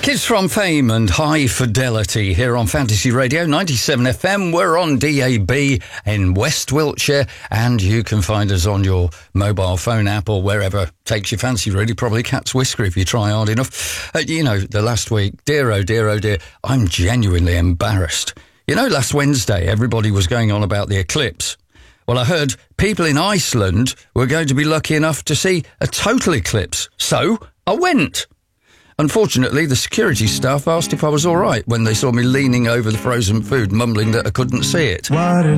Kids from Fame and High Fidelity here on Fantasy Radio 97 FM. We're on DAB in West Wiltshire, and you can find us on your mobile phone app or wherever takes your fancy, really. Probably Cat's Whisker if you try hard enough. The last week, dear, oh dear, oh dear, I'm genuinely embarrassed. Last Wednesday, everybody was going on about the eclipse. Well, I heard people in Iceland were going to be lucky enough to see a total eclipse. So I went. Unfortunately, the security staff asked if I was all right when they saw me leaning over the frozen food, mumbling that I couldn't see it.